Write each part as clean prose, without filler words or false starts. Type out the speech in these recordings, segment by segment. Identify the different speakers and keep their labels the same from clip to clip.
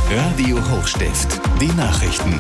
Speaker 1: Radio Hochstift, die Nachrichten.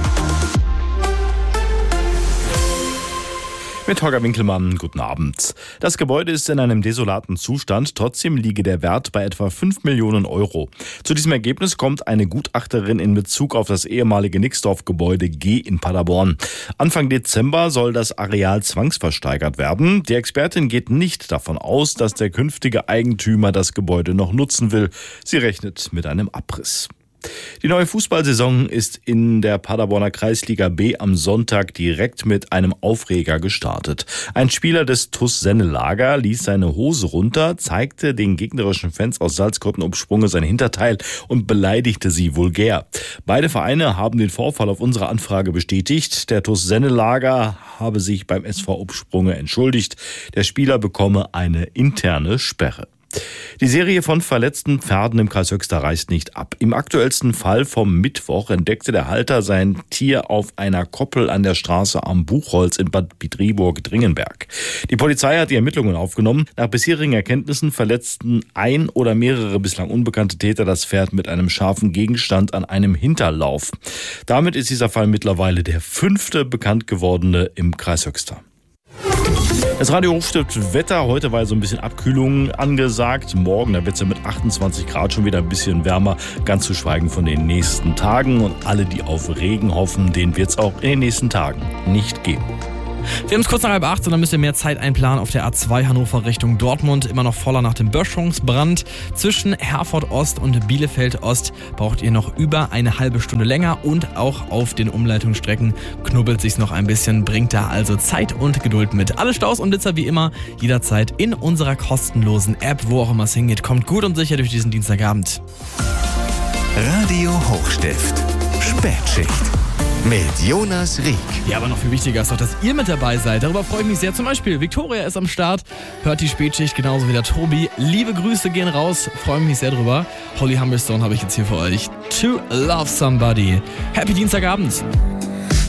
Speaker 2: Mit Holger Winkelmann, guten Abend. Das Gebäude ist in einem desolaten Zustand, trotzdem liege der Wert bei etwa 5 Millionen Euro. Zu diesem Ergebnis kommt eine Gutachterin in Bezug auf das ehemalige Nixdorf-Gebäude G in Paderborn. Anfang Dezember soll das Areal zwangsversteigert werden. Die Expertin geht nicht davon aus, dass der künftige Eigentümer das Gebäude noch nutzen will. Sie rechnet mit einem Abriss. Die neue Fußballsaison ist in der Paderborner Kreisliga B am Sonntag direkt mit einem Aufreger gestartet. Ein Spieler des TuS Sennelager ließ seine Hose runter, zeigte den gegnerischen Fans aus Salzkotten-Umsprunge sein Hinterteil und beleidigte sie vulgär. Beide Vereine haben den Vorfall auf unsere Anfrage bestätigt. Der TuS Sennelager habe sich beim SV Umsprunge entschuldigt. Der Spieler bekomme eine interne Sperre. Die Serie von verletzten Pferden im Kreis Höxter reißt nicht ab. Im aktuellsten Fall vom Mittwoch entdeckte der Halter sein Tier auf einer Koppel an der Straße am Buchholz in Bad Bietriburg-Dringenberg. Die Polizei hat die Ermittlungen aufgenommen. Nach bisherigen Erkenntnissen verletzten ein oder mehrere bislang unbekannte Täter das Pferd mit einem scharfen Gegenstand an einem Hinterlauf. Damit ist dieser Fall mittlerweile der 5. bekannt gewordene im Kreis Höxter. Das Radio Hochstift Wetter, heute war so ein bisschen Abkühlung angesagt. Morgen, da wird es ja mit 28 Grad schon wieder ein bisschen wärmer, ganz zu schweigen von den nächsten Tagen. Und alle, die auf Regen hoffen, denen wird es auch in den nächsten Tagen nicht geben.
Speaker 3: Wir haben es kurz nach 7:30 und dann müsst ihr mehr Zeit einplanen auf der A2 Hannover Richtung Dortmund. Immer noch voller nach dem Böschungsbrand. Zwischen Herford Ost und Bielefeld Ost braucht ihr noch über eine halbe Stunde länger. Und auch auf den Umleitungsstrecken knubbelt sich's noch ein bisschen. Bringt da also Zeit und Geduld mit. Alle Staus und Blitzer wie immer jederzeit in unserer kostenlosen App, wo auch immer es hingeht. Kommt gut und sicher durch diesen Dienstagabend.
Speaker 1: Radio Hochstift, Spätschicht. Mit Jonas Rieck.
Speaker 3: Ja, aber noch viel wichtiger ist doch, dass ihr mit dabei seid. Darüber freue ich mich sehr. Zum Beispiel Victoria ist am Start, hört die Spätschicht, genauso wie der Tobi. Liebe Grüße gehen raus, freue mich sehr drüber. Holly Humberstone habe ich jetzt hier für euch. To Love Somebody. Happy Dienstagabend.